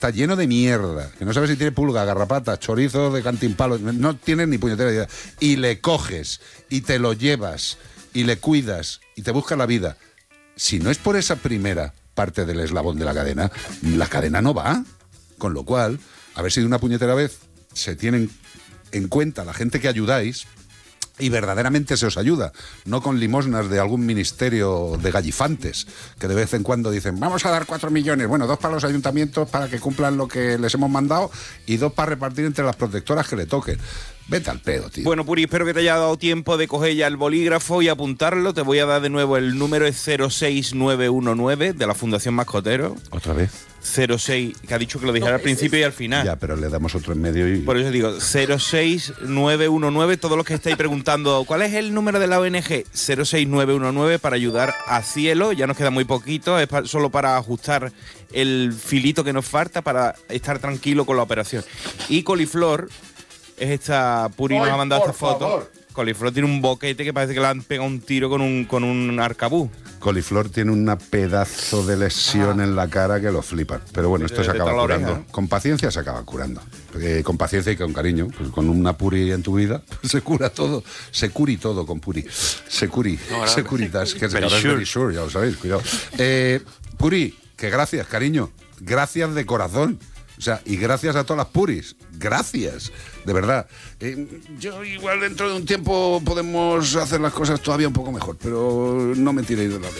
está lleno de mierda, que no sabes si tiene pulga, garrapata, chorizo de cantimpalo, no tienes ni puñetera idea, y le coges, y te lo llevas, y le cuidas, y te buscas la vida, si no es por esa primera parte del eslabón de la cadena no va. Con lo cual, a ver si de una puñetera vez se tienen en cuenta la gente que ayudáis y verdaderamente se os ayuda, no con limosnas de algún ministerio de gallifantes, que de vez en cuando dicen, vamos a dar 4 millones, bueno, 2 para los ayuntamientos para que cumplan lo que les hemos mandado y 2 para repartir entre las protectoras que le toquen. Vete al pedo, tío. Bueno, Puri, espero que te haya dado tiempo de coger ya el bolígrafo y apuntarlo. Te voy a dar de nuevo el número, es 06919 de la Fundación Mascotero. ¿Otra vez? 06, que ha dicho que lo dijera al principio y al final. Ya, pero le damos otro en medio y... Por eso digo, 06919, todos los que estáis preguntando, ¿cuál es el número de la ONG? 06919 para ayudar a Cielo, ya nos queda muy poquito, es solo para ajustar el filito que nos falta para estar tranquilo con la operación. Y Coliflor, es esta, Puri nos ha mandado esta foto. Favor. Coliflor tiene un boquete que parece que le han pegado un tiro con un arcabuz. Coliflor tiene una pedazo de lesión en la cara que lo flipan. Pero bueno, esto se acaba curando. Oreja, ¿no? Con paciencia se acaba curando. Con paciencia y con cariño. Pues con una Puri en tu vida pues se cura todo. Se curi todo con Puri. Securitas. Que es very sure, ya lo sabéis, cuidado. Puri, que gracias, cariño. Gracias de corazón. O sea, y gracias a todas las Puris. Gracias, de verdad. Yo igual dentro de un tiempo podemos hacer las cosas todavía un poco mejor, pero no me tiréis de la